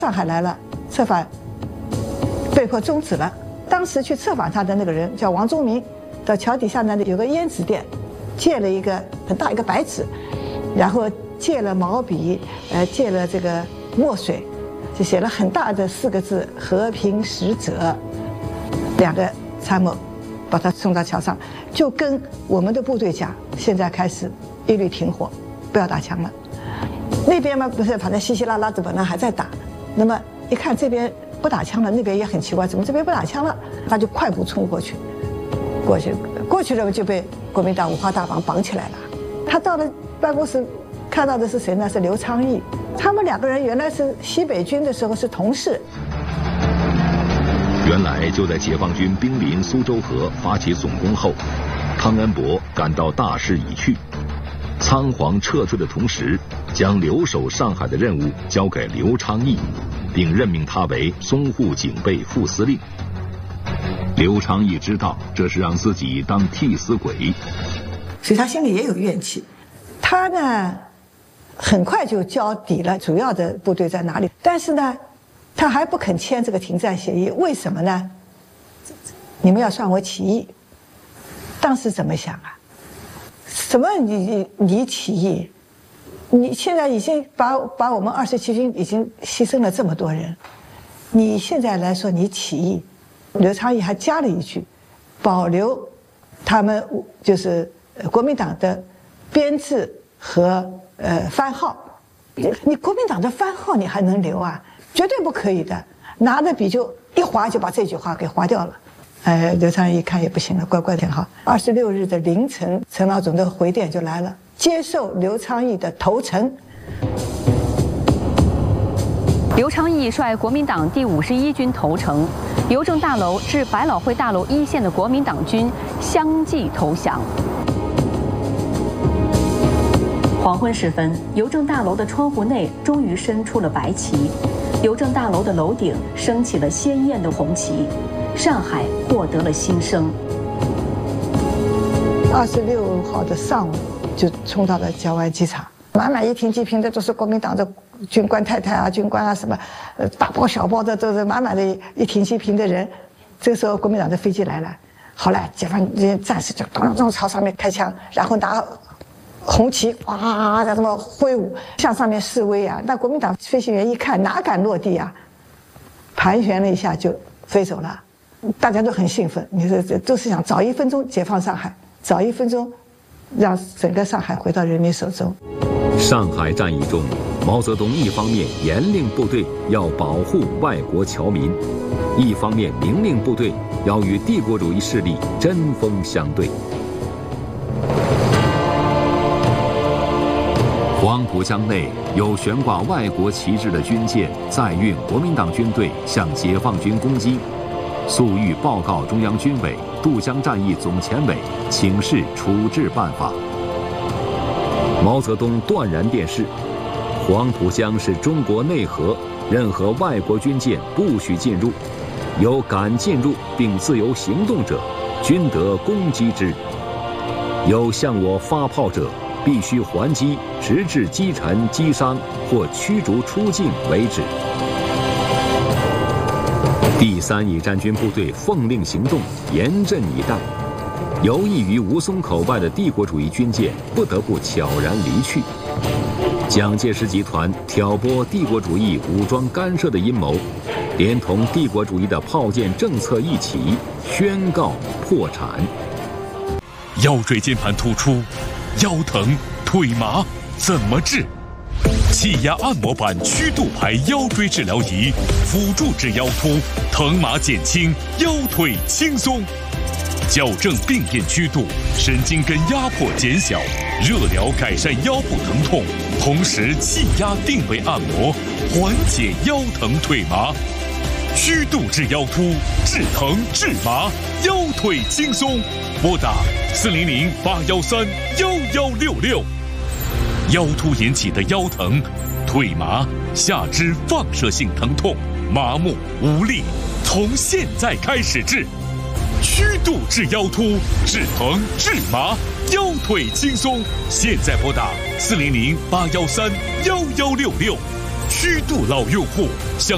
上海来了，策反被迫终止了。当时去策反他的那个人叫王宗明，到桥底下呢有个胭脂店，借了一个很大一个白纸，然后借了毛笔，借了这个墨水，就写了很大的4个字“和平使者”。2个参谋把他送到桥上，就跟我们的部队讲，现在开始一律停火，不要打枪了。那边嘛不是，反正稀稀拉拉的本来还在打，那么一看这边不打枪了，那边也很奇怪，怎么这边不打枪了？他就快步冲过去了就被国民党五花大绑绑起来了。他到了办公室，看到的是谁呢？是刘昌义。他们2个人原来是西北军的时候是同事。 原来就在解放军兵临苏州河发起总攻后，汤恩伯感到大势已去，仓皇撤退的同时，将留守上海的任务交给刘昌义，并任命他为淞沪警备副司令。刘昌义知道这是让自己当替死鬼， 所以他心里也有怨气。他呢，很快就交底了主要的部队在哪里，但是呢，他还不肯签这个停战协议，为什么呢？你们要算我起义。当时怎么想啊？什么你起义？你现在已经把我们27军已经牺牲了这么多人，你现在来说你起义？刘昌义还加了一句，保留他们就是国民党的编制和番号。你国民党的番号你还能留啊？绝对不可以的，拿着笔就一划就把这句话给划掉了。刘昌义一看也不行了，乖乖挺好。26日的凌晨，陈老总的回电就来了，接受刘昌义的投诚。 刘昌义率国民党第51军投诚，邮政大楼至百老汇大楼一线的国民党军相继投降。黄昏时分，邮政大楼的窗户内终于伸出了白旗，邮政大楼的楼顶升起了鲜艳的红旗，上海获得了新生。 26号的上午就冲到了郊外机场，满一停机坪的都是国民党的军官太太啊、军官啊什么，大包小包的都是满的一停机坪的人。这个时候国民党的飞机来了，好了，解放军战士就咚朝上面开枪，然后拿红旗哇在这么挥舞，向上面示威啊。那国民党飞行员一看，哪敢落地啊？盘旋了一下就飞走了，大家都很兴奋。你说这都是想早1分钟解放上海，早1分钟让整个上海回到人民手中。 上海战役中，毛泽东一方面严令部队要保护外国侨民，一方面明令部队要与帝国主义势力针锋相对。黄浦江内有悬挂外国旗帜的军舰载运国民党军队向解放军攻击，粟裕报告中央军委渡江战役总前委，请示处置办法。毛泽东断然电示，黄浦江是中国内河，任何外国军舰不许进入，有敢进入并自由行动者，均得攻击之。有向我发炮者，必须还击，直至击沉、击伤或驱逐出境为止。第3野战军部队奉令行动，严阵以待。游弋于吴淞口外的帝国主义军舰不得不悄然离去。蒋介石集团挑拨帝国主义武装干涉的阴谋，连同帝国主义的炮舰政策一起，宣告破产。 腰椎间盘突出、腰疼、腿麻怎么治？气压按摩板曲度牌腰椎治疗仪，辅助治腰突，疼麻减轻，腰腿轻松。矫正病变曲度，神经根压迫减小，热疗改善腰部疼痛，同时气压定位按摩，缓解腰疼腿麻。曲度治腰突，治疼治麻，腰腿轻松。拨打400-813-1166。腰突引起的腰疼、腿麻、下肢放射性疼痛、麻木、无力，从现在开始治。曲度治腰突，治疼治麻，腰腿轻松。现在拨打400-813-1166。曲度老用户享